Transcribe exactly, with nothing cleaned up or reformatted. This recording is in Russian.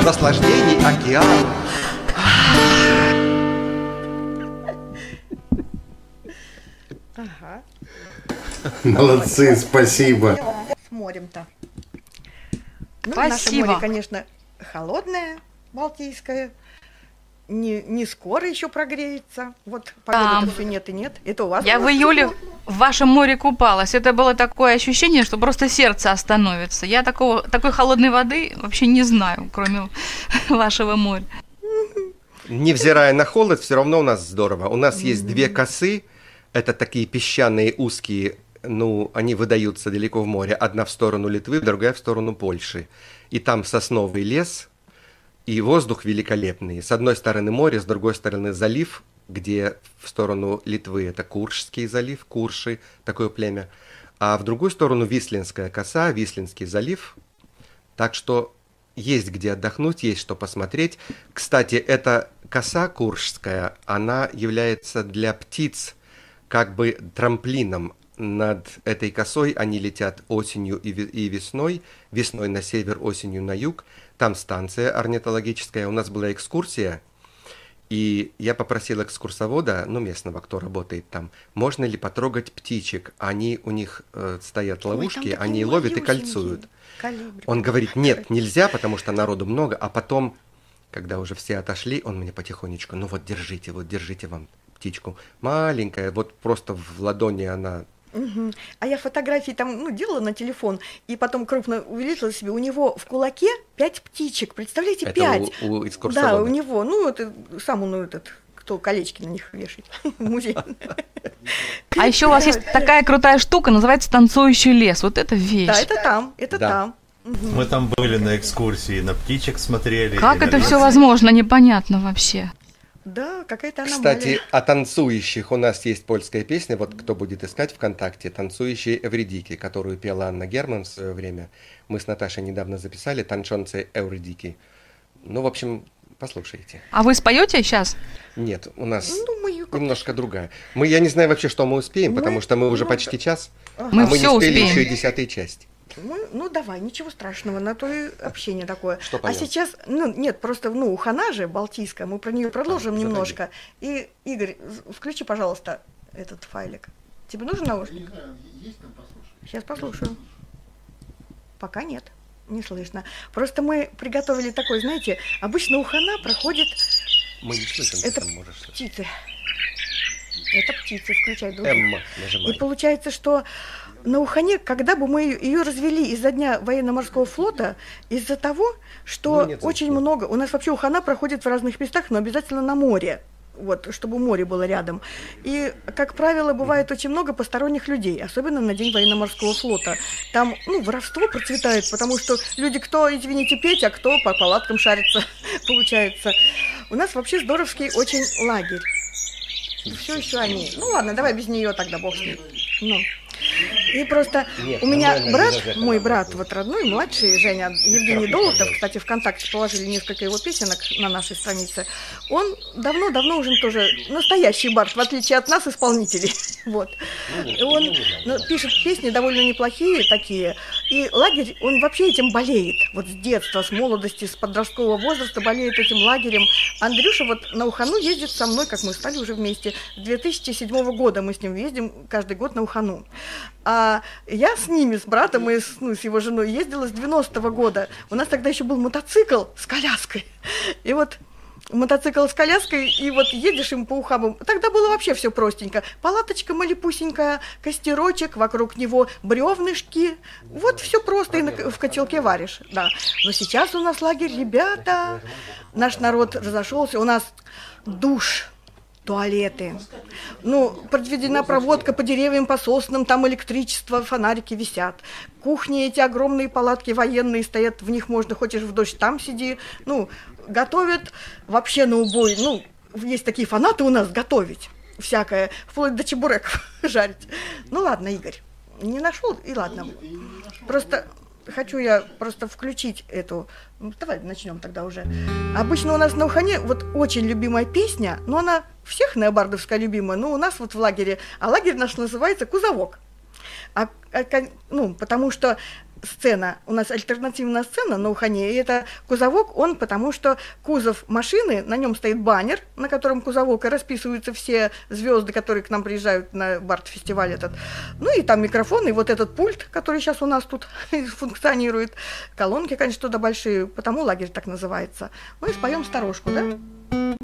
наслаждений океан. Ага. Молодцы, спасибо. С морем-то. Ну, Спасибо. наше море, конечно, холодное, Балтийское. Не, не скоро еще прогреется. Вот погоды Да. все нет и нет. Это у вас? Я у в вас июле тепло? в вашем море купалась. Это было такое ощущение, что просто сердце остановится. Я такого, такой холодной воды вообще не знаю, кроме вашего моря. Невзирая на холод, все равно у нас здорово. У нас есть две косы. Это такие песчаные узкие, ну, они выдаются далеко в море. Одна в сторону Литвы, другая в сторону Польши. И там сосновый лес, и воздух великолепный. С одной стороны море, с другой стороны залив, где в сторону Литвы это Куршский залив, Курши, такое племя. А в другую сторону Вислинская коса, Вислинский залив. Так что есть где отдохнуть, есть что посмотреть. Кстати, эта коса Куршская, она является для птиц как бы трамплином. Над этой косой они летят осенью и весной, весной на север, осенью на юг. Там станция орнитологическая. У нас была экскурсия, и я попросил экскурсовода, ну, местного, кто работает там, можно ли потрогать птичек. Они, у них э, стоят ловушки, Ой, они ловят и кольцуют. Калибри. Он говорит, нет, нельзя, потому что народу много, а потом, когда уже все отошли, он мне потихонечку, ну вот держите, вот держите вам птичку. Маленькая, вот просто в ладони она. Угу. А я фотографии там, ну, делала на телефон, и потом крупно увеличила себе. У него в кулаке пять птичек, представляете, Это пять. у, у экскурсовода. Да, у него, ну, это сам он, ну, этот, кто колечки на них вешает, музей. А еще у вас есть такая крутая штука, называется танцующий лес. Вот это вещь. Да, это там, это Да. там. Мы там были на экскурсии, на птичек смотрели. Как и на это лес. все возможно, непонятно вообще. Да, какая-то аномалия. Кстати, о танцующих у нас есть польская песня, вот кто будет искать ВКонтакте, «Танцующие Эвридики», которую пела Анна Герман в свое время. Мы с Наташей недавно записали «Танчонцы Эвридики». Ну, в общем, послушайте. А вы споете сейчас? Нет, у нас Ну, мы её как-то- немножко другая. Мы, я не знаю вообще, что мы успеем, Мы- потому что мы уже ну, почти час, Мы а мы не всё успели успеем. еще и десятую часть. Мы- ну, давай, ничего страшного, на то и общение такое. Что а поем? сейчас, ну, нет, просто, ну, Ухана же, Балтийская, мы про нее продолжим заходи. немножко. И, Игорь, з- включи, пожалуйста, этот файлик. Тебе нужен наушник? Сейчас послушаю. Пока нет, не слышно. Просто мы приготовили такой, знаете, обычно Ухана проходит... Мы не слышим, Это ты там можешь. птицы. Это птицы, включай другие. Эмма, И нажимай. получается, что на Ухане, когда бы мы ее развели из-за дня военно-морского флота, из-за того, что Ну, нет, очень нет. много... У нас вообще Ухана проходит в разных местах, но обязательно на море. Вот, чтобы море было рядом. И, как правило, бывает очень много посторонних людей, особенно на день военно-морского флота. Там, ну, воровство процветает, потому что люди, кто, извините, петь, а кто по палаткам шарится, получается. У нас вообще здоровский очень лагерь. Все еще они. Ну ладно, давай без нее тогда, бог с ней. Ну. И просто Нет, у меня нормально, брат, без этого мой надо брат, было. вот родной, младший, Женя, Евгений Штрафы Долотов, пожалуйста. кстати, ВКонтакте положили несколько его песенок на нашей странице. Он давно-давно уже тоже настоящий бард, в отличие от нас, исполнителей. Вот. И он ну, пишет песни довольно неплохие такие. И лагерь, он вообще этим болеет. Вот с детства, с молодости, с подросткового возраста болеет этим лагерем. Андрюша вот на Ухану ездит со мной, как мы стали уже вместе. С две тысячи седьмого года мы с ним ездим каждый год на Ухану. А я с ними, с братом и с, ну, с его женой ездила с девяностого года. У нас тогда еще был мотоцикл с коляской. И вот мотоцикл с коляской, и вот едешь им по ухабам. Тогда было вообще все простенько. Палаточка малепусенькая, костерочек, вокруг него бревнышки. Вот все просто, и на, в котелке варишь. Да. Но сейчас у нас лагерь, ребята, наш народ разошелся. У нас душ, туалеты. Ну, подведена проводка по деревьям, по соснам, там электричество, фонарики висят. Кухни, эти огромные палатки военные стоят, в них можно, хочешь в дождь, там сиди. Ну, готовят вообще на убой. Ну, есть такие фанаты у нас готовить всякое, вплоть до чебуреков жарить. Ну, ладно, Игорь, не нашел, и ладно. Просто хочу я просто включить эту... Ну, давай начнем тогда уже. Обычно у нас на Ухане вот очень любимая песня, но она всех необардовская любимая, но у нас вот в лагере, а лагерь наш называется «Кузовок». А, а, ну, потому что сцена, у нас альтернативная сцена на Ухане, и это кузовок, он потому что кузов машины, на нем стоит баннер, на котором кузовок, и расписываются все звезды, которые к нам приезжают на Барт-фестиваль этот. Ну и там микрофон, и вот этот пульт, который сейчас у нас тут функционирует. Колонки, конечно, туда большие, потому лагерь так называется. Ну и споем сторожку, да?